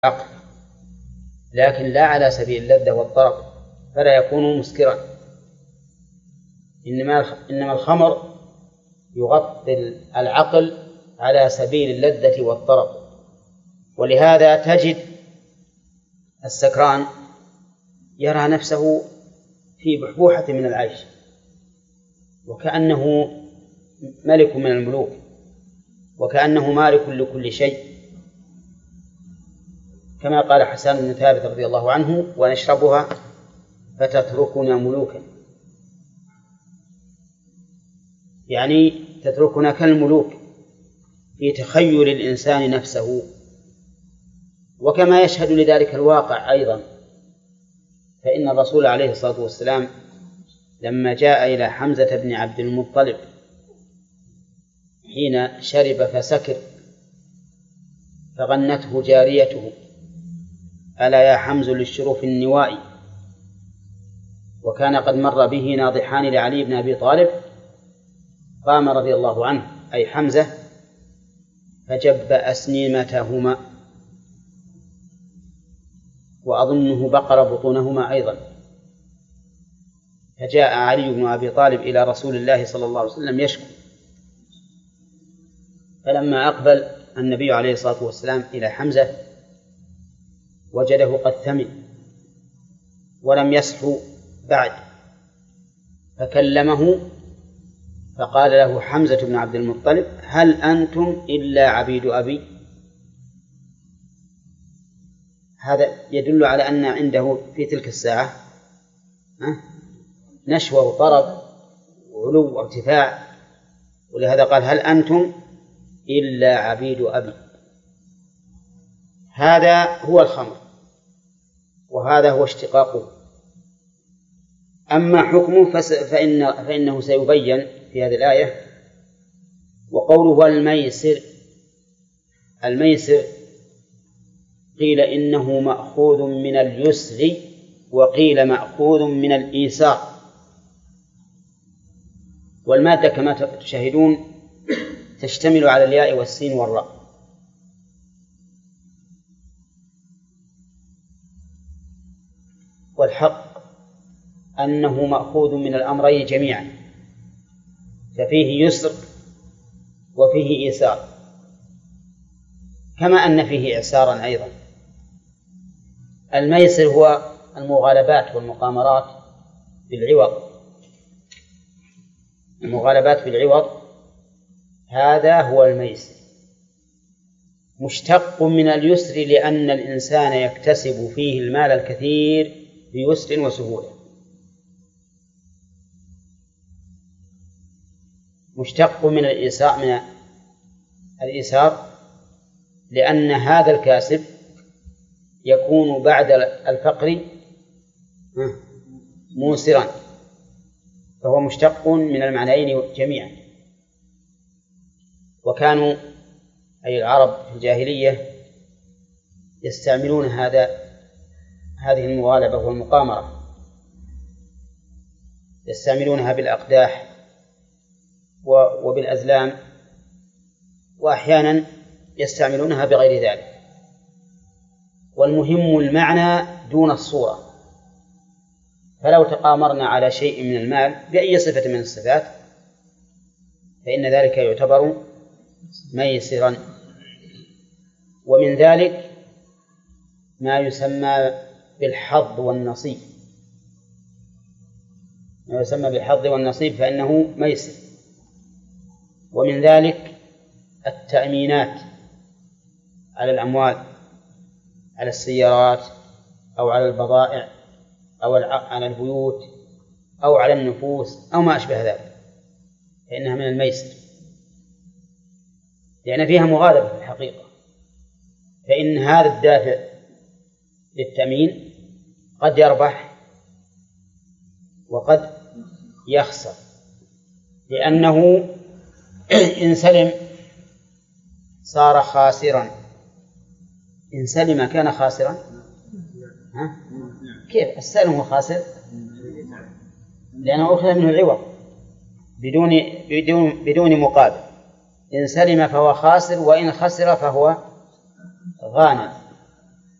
العقل، لكن لا على سبيل اللذة والطرب، فلا يكون مسكرا. إنما الخمر يغطي العقل على سبيل اللذة والطرب. ولهذا تجد السكران يرى نفسه في بحبوحة من العيش وكأنه ملك من الملوك وكأنه مالك لكل شيء، كما قال حسان بن ثابت رضي الله عنه: ونشربها فتتركنا ملوكا، يعني تتركنا كالملوك في تخيل الإنسان نفسه. وكما يشهد لذلك الواقع أيضا، فإن الرسول عليه الصلاة والسلام لما جاء إلى حمزة بن عبد المطلب حين شرب فسكر فغنته جاريته: ألا يا حمز للشروف النوائي. وكان قد مر به ناضحان لعلي بن أبي طالب، قام رضي الله عنه أي حمزة فجب أسنمتهما، وأظنه بقر بطونهما أيضا. فجاء علي بن أبي طالب إلى رسول الله صلى الله عليه وسلم يشكو، فلما أقبل النبي عليه الصلاة والسلام إلى حمزة وجده قد ثمن ولم يصحو بعد، فكلمه فقال له حمزة بن عبد المطلب: هل أنتم إلا عبيد أبي؟ هذا يدل على أن عنده في تلك الساعة نشوة وطرب وعلو وارتفاع، ولهذا قال: هل أنتم إلا عبيد أبي. هذا هو الخمر، وهذا هو اشتقاقه. أما حكمه فإنه سيبين في هذه الآية. وقوله الميسر قيل إنه مأخوذ من اليسر، وقيل مأخوذ من الإيسار. والمادة كما تشاهدون تشتمل على الياء والسين والراء. والحق أنه مأخوذ من الأمرين جميعا، ففيه يسر وفيه إيسار، كما أن فيه إعسارا أيضا. الميسر هو المغالبات والمقامرات بالعوض، المغالبات بالعوض، هذا هو الميسر، مشتق من اليسر لأن الإنسان يكتسب فيه المال الكثير بيسر وسهولة. مشتق من الإيسار لأن هذا الكاسب يكون بعد الفقر موسرا، فهو مشتق من المعنيين جميعا. وكانوا أي العرب في الجاهلية يستعملون هذه المغالبة والمقامرة، يستعملونها بالأقداح وبالأزلام، وأحيانا يستعملونها بغير ذلك. والمهم المعنى دون الصورة. فلو تقامرنا على شيء من المال بأي صفة من الصفات فإن ذلك يعتبر ميسرا. ومن ذلك ما يسمى بالحظ والنصيب، ما يسمى بالحظ والنصيب فإنه ميسر. ومن ذلك التأمينات على الأموال، على السيارات أو على البضائع أو على البيوت أو على النفوس أو ما أشبه ذلك، فإنها من الميسر لأن فيها مغالبة في الحقيقة. فإن هذا الدافع للتأمين قد يربح وقد يخسر، لأنه إن سلم صار خاسرا، إن سلم كان خاسرا. كيف السلم هو خاسر؟ لأنه أخذ منه العوض بدون مقابل. إن سلم فهو خاسر، وإن خسر فهو غانم.